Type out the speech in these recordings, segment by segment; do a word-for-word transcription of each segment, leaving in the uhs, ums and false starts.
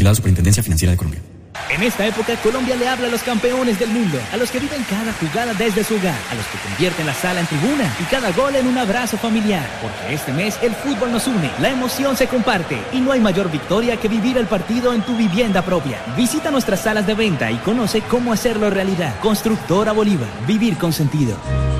Vigilado Superintendencia Financiera de Colombia. En esta época, Colombia le habla a los campeones del mundo, a los que viven cada jugada desde su hogar, a los que convierten la sala en tribuna y cada gol en un abrazo familiar. Porque este mes el fútbol nos une, la emoción se comparte y no hay mayor victoria que vivir el partido en tu vivienda propia. Visita nuestras salas de venta y conoce cómo hacerlo realidad. Constructora Bolívar, vivir con sentido.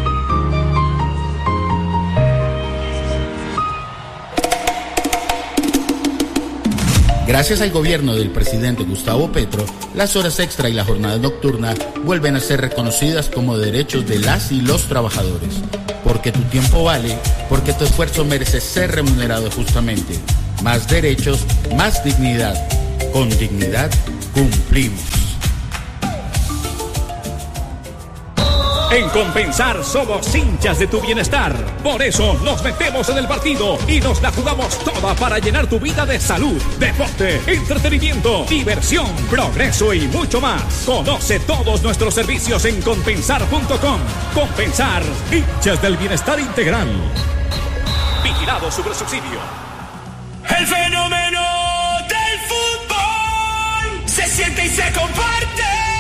Gracias al gobierno del presidente Gustavo Petro, las horas extra y la jornada nocturna vuelven a ser reconocidas como derechos de las y los trabajadores. Porque tu tiempo vale, porque tu esfuerzo merece ser remunerado justamente. Más derechos, más dignidad. Con dignidad, cumplimos. En Compensar somos hinchas de tu bienestar. Por eso nos metemos en el partido y nos la jugamos toda para llenar tu vida de salud, deporte, entretenimiento, diversión, progreso y mucho más. Conoce todos nuestros servicios en compensar punto com. Compensar, hinchas del bienestar integral. Vigilado Supersubsidio. El fenómeno del fútbol se siente y se comparte.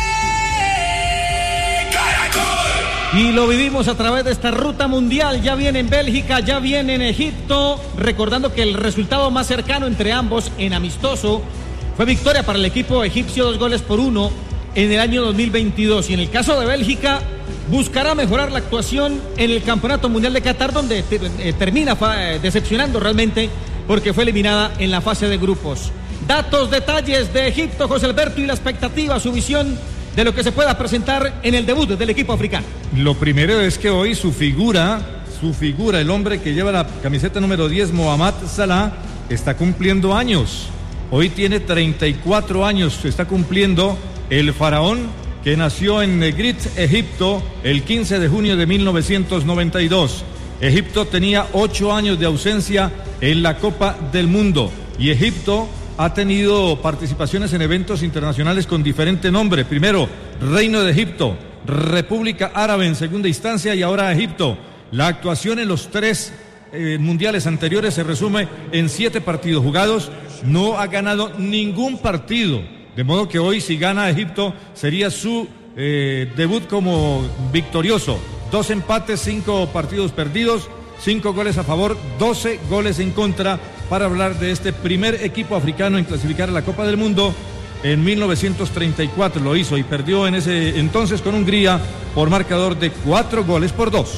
Y lo vivimos a través de esta ruta mundial. Ya viene en Bélgica, ya viene en Egipto. Recordando que el resultado más cercano entre ambos en amistoso fue victoria para el equipo egipcio, dos goles por uno en el año dos mil veintidós. Y en el caso de Bélgica, buscará mejorar la actuación en el Campeonato Mundial de Qatar, donde te, eh, termina eh, decepcionando realmente porque fue eliminada en la fase de grupos. Datos, detalles de Egipto, José Alberto, y la expectativa, su visión de lo que se pueda presentar en el debut del equipo africano. Lo primero es que hoy su figura, su figura, el hombre que lleva la camiseta número diez, Mohamed Salah, está cumpliendo años. Hoy tiene treinta y cuatro años, está cumpliendo el faraón que nació en Negrit, Egipto, el quince de junio de mil novecientos noventa y dos. Egipto tenía ocho años de ausencia en la Copa del Mundo y Egipto ha tenido participaciones en eventos internacionales con diferente nombre. Primero, Reino de Egipto, República Árabe en segunda instancia y ahora Egipto. La actuación en los tres eh, mundiales anteriores se resume en siete partidos jugados. No ha ganado ningún partido. De modo que hoy, si gana Egipto, sería su eh, debut como victorioso. Dos empates, cinco partidos perdidos, cinco goles a favor, doce goles en contra, para hablar de este primer equipo africano en clasificar a la Copa del Mundo. En mil novecientos treinta y cuatro lo hizo y perdió en ese entonces con Hungría por marcador de cuatro goles por dos.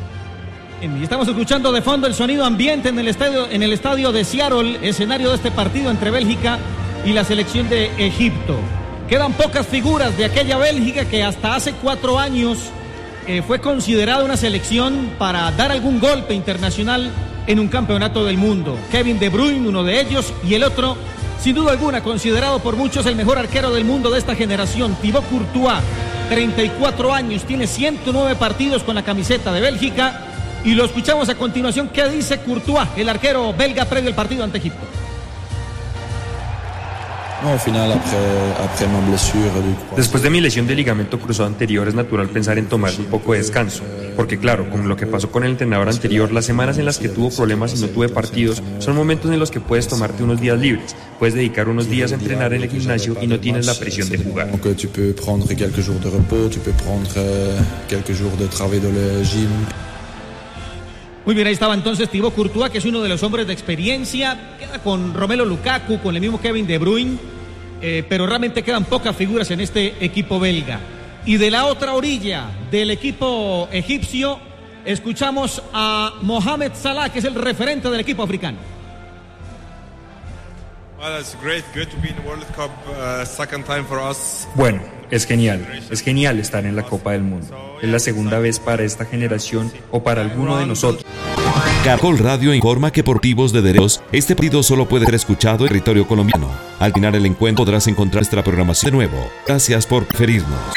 Y estamos escuchando de fondo el sonido ambiente en el estadio, en el estadio de Seattle, escenario de este partido entre Bélgica y la selección de Egipto. Quedan pocas figuras de aquella Bélgica que hasta hace cuatro años eh, fue considerada una selección para dar algún golpe internacional en un campeonato del mundo. Kevin De Bruyne, uno de ellos, y el otro, sin duda alguna, considerado por muchos el mejor arquero del mundo de esta generación, Thibaut Courtois, treinta y cuatro años, tiene ciento nueve partidos con la camiseta de Bélgica, y lo escuchamos a continuación. ¿Qué dice Courtois, el arquero belga, previo al partido ante Egipto? Después de mi lesión de ligamento cruzado anterior es natural pensar en tomar un poco de descanso, porque claro, con lo que pasó con el entrenador anterior, las semanas en las que tuvo problemas y no tuve partidos son momentos en los que puedes tomarte unos días libres, puedes dedicar unos días a entrenar en el gimnasio y no tienes la presión de jugar. Muy bien, ahí estaba entonces Thibaut Courtois, que es uno de los hombres de experiencia, queda con Romelu Lukaku, con el mismo Kevin De Bruyne, eh, pero realmente quedan pocas figuras en este equipo belga. Y de la otra orilla del equipo egipcio, escuchamos a Mohamed Salah, que es el referente del equipo africano. Bueno, es genial, es genial estar en la Copa del Mundo. Es la segunda vez para esta generación o para alguno de nosotros. Caracol Radio informa que por motivos de derechos, este partido solo puede ser escuchado en territorio colombiano. Al final el encuentro podrás encontrar nuestra programación de nuevo. Gracias por preferirnos.